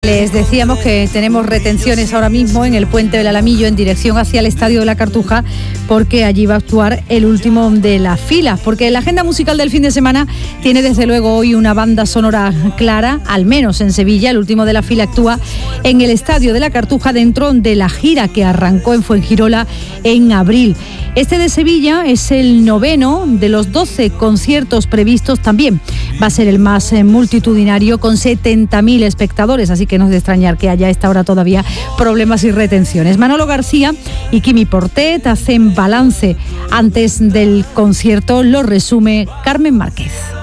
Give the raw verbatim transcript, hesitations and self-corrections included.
Les decíamos que tenemos retenciones ahora mismo en el Puente del Alamillo en dirección hacia el Estadio de la Cartuja, porque allí va a actuar el último de las filas, porque la agenda musical del fin de semana tiene desde luego hoy una banda sonora clara, al menos en Sevilla. El último de la fila actúa en el Estadio de la Cartuja dentro de la gira que arrancó en Fuengirola en abril. Este de Sevilla es el noveno de los doce conciertos previstos. También va a ser el más multitudinario, con setenta mil espectadores, así que no es de extrañar que haya a esta hora todavía problemas y retenciones. Manolo García y Quimi Portet hacen balance antes del concierto, lo resume Carmen Márquez.